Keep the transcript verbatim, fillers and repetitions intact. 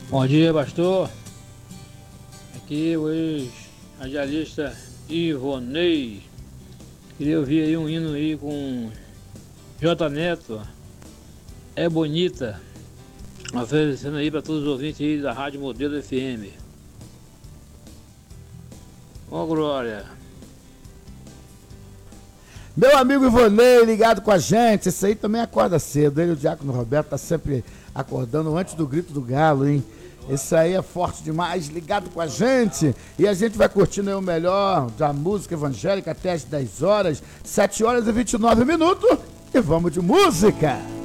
Bom dia, pastor. Aqui o ex-radialista Ivonei. Queria ouvir aí um hino aí com J Neto. É bonita. Oferecendo aí para todos os ouvintes aí da Rádio Modelo F M. Ô, Glória. Meu amigo Ivonei, ligado com a gente. Esse aí também acorda cedo. Ele e o Diácono Roberto tá sempre acordando antes do grito do galo, hein? Esse aí é forte demais, ligado com a gente. E a gente vai curtindo aí o melhor da música evangélica até as dez horas, sete horas e vinte e nove minutos. E vamos de música.